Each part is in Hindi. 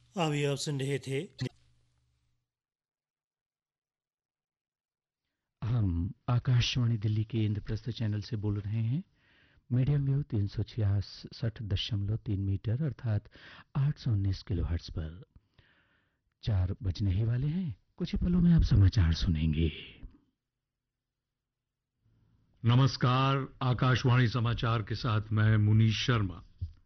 अभी आप सुन रहे थे। हम आकाशवाणी दिल्ली के इंद्रप्रस्थ चैनल से बोल रहे हैं। मीडियम वेव 366.3 मीटर अर्थात 819 किलोहर्ट्ज पर 4 बजने ही वाले हैं। कुछ ही पलों में आप समाचार सुनेंगे। नमस्कार, आकाशवाणी समाचार के साथ मैं मुनीश शर्मा।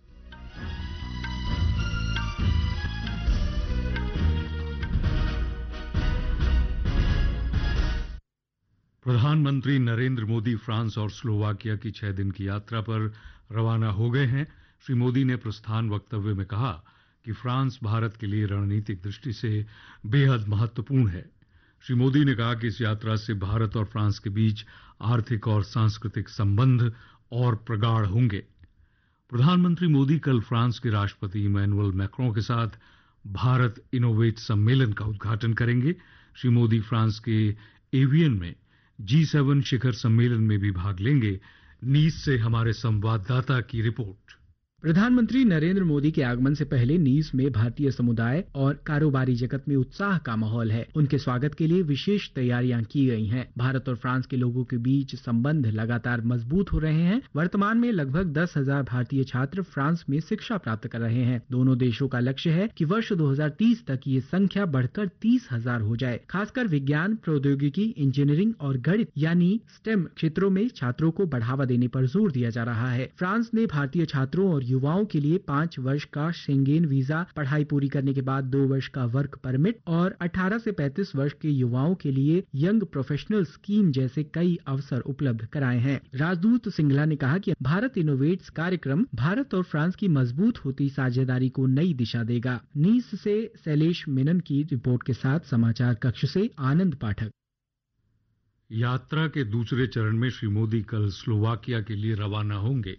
प्रधानमंत्री नरेंद्र मोदी फ्रांस और स्लोवाकिया की 6 दिन की यात्रा पर रवाना हो गए हैं। श्री मोदी ने प्रस्थान वक्तव्य में कहा कि फ्रांस भारत के लिए रणनीतिक दृष्टि से बेहद महत्वपूर्ण है। श्री मोदी ने कहा कि इस यात्रा से भारत और फ्रांस के बीच आर्थिक और सांस्कृतिक संबंध और प्रगाढ़ होंगे। प्रधानमंत्री मोदी कल फ्रांस के राष्ट्रपति इमैनुअल मैक्रों के साथ भारत इनोवेट सम्मेलन का उद्घाटन करेंगे। श्री मोदी फ्रांस के एवियन में G7 शिखर सम्मेलन में भी भाग लेंगे। नीस से हमारे संवाददाता की रिपोर्ट। प्रधानमंत्री नरेंद्र मोदी के आगमन से पहले नीस में भारतीय समुदाय और कारोबारी जगत में उत्साह का माहौल है। उनके स्वागत के लिए विशेष तैयारियां की गई हैं। भारत और फ्रांस के लोगों के बीच संबंध लगातार मजबूत हो रहे हैं। वर्तमान में लगभग 10,000 भारतीय छात्र फ्रांस में शिक्षा प्राप्त कर रहे हैं। दोनों देशों का लक्ष्य है कि वर्ष 2030 तक ये संख्या बढ़कर 30,000 हो जाए। खासकर विज्ञान, प्रौद्योगिकी, इंजीनियरिंग और गणित यानी स्टेम क्षेत्रों में छात्रों को बढ़ावा देने पर जोर दिया जा रहा है। फ्रांस ने भारतीय छात्रों और युवाओं के लिए 5 वर्ष का शेंगेन वीजा, पढ़ाई पूरी करने के बाद 2 वर्ष का वर्क परमिट और 18 से 35 वर्ष के युवाओं के लिए यंग प्रोफेशनल स्कीम जैसे कई अवसर उपलब्ध कराए हैं। राजदूत सिंघला ने कहा कि भारत इनोवेट्स कार्यक्रम भारत और फ्रांस की मजबूत होती साझेदारी को नई दिशा देगा। नीस से शैलेश मेनन की रिपोर्ट के साथ समाचार कक्ष से आनंद पाठक। यात्रा के दूसरे चरण में श्री मोदी कल स्लोवाकिया के लिए रवाना होंगे।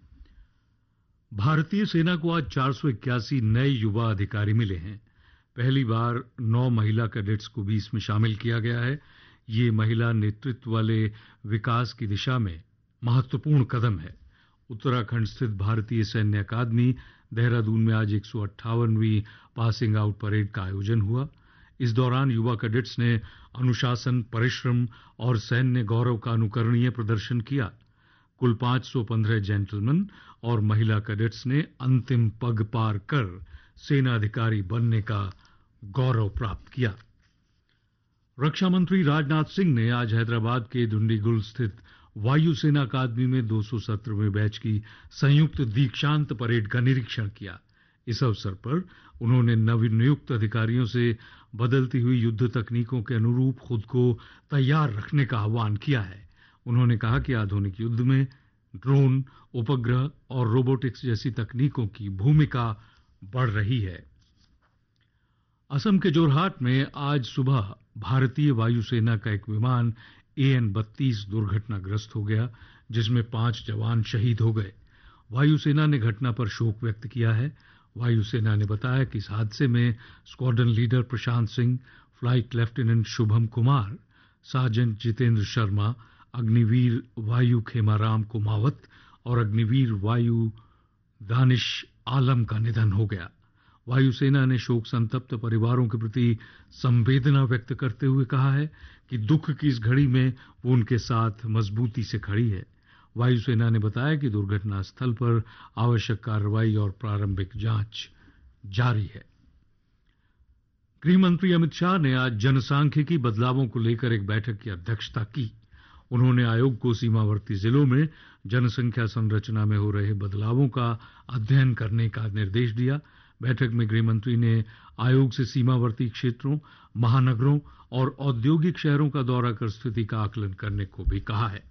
भारतीय सेना को आज 481 नए युवा अधिकारी मिले हैं। पहली बार 9 महिला कैडेट्स को भी इसमें शामिल किया गया है। ये महिला नेतृत्व वाले विकास की दिशा में महत्वपूर्ण कदम है। उत्तराखंड स्थित भारतीय सैन्य अकादमी देहरादून में आज 158वीं पासिंग आउट परेड का आयोजन हुआ। इस दौरान युवा कैडेट्स ने अनुशासन, परिश्रम और सैन्य गौरव का अनुकरणीय प्रदर्शन किया। कुल 515 जेंटलमैन और महिला कैडेट्स ने अंतिम पग पार कर सेना अधिकारी बनने का गौरव प्राप्त किया। रक्षा मंत्री राजनाथ सिंह ने आज हैदराबाद के दुंडीगुल स्थित वायुसेना अकादमी में 217वें बैच की संयुक्त दीक्षांत परेड का निरीक्षण किया। इस अवसर पर उन्होंने नवनियुक्त अधिकारियों से बदलती हुई युद्ध तकनीकों के अनुरूप खुद को तैयार रखने का आह्वान किया है। उन्होंने कहा कि आधुनिक युद्ध में ड्रोन, उपग्रह और रोबोटिक्स जैसी तकनीकों की भूमिका बढ़ रही है। असम के जोरहाट में आज सुबह भारतीय वायुसेना का एक विमान AN-32 दुर्घटनाग्रस्त हो गया, जिसमें 5 जवान शहीद हो गए। वायुसेना ने घटना पर शोक व्यक्त किया है। वायुसेना ने बताया कि इस हादसे में squadron leader Prashant Singh, flight lieutenant Shubham Kumar, sergeant Jitendra Sharma, Agniveer वायु खेमाराम कुमावत और अग्निवीर वायु दानिश आलम का निधन हो गया। वायुसेना ने शोक संतप्त परिवारों के प्रति संवेदना व्यक्त करते हुए कहा है कि दुख की इस घड़ी में वो उनके साथ मजबूती से खड़ी है। वायुसेना ने बताया कि दुर्घटना स्थल पर आवश्यक कार्रवाई और प्रारंभिक जांच जारी है। गृह मंत्री अमित शाह ने आज जनसांख्यिकी बदलावों को लेकर एक बैठक की अध्यक्षता की। उन्होंने आयोग को सीमावर्ती जिलों में जनसंख्या संरचना में हो रहे बदलावों का अध्ययन करने का निर्देश दिया। बैठक में गृह मंत्री ने आयोग से सीमावर्ती क्षेत्रों, महानगरों और औद्योगिक शहरों का दौरा कर स्थिति का आकलन करने को भी कहा है।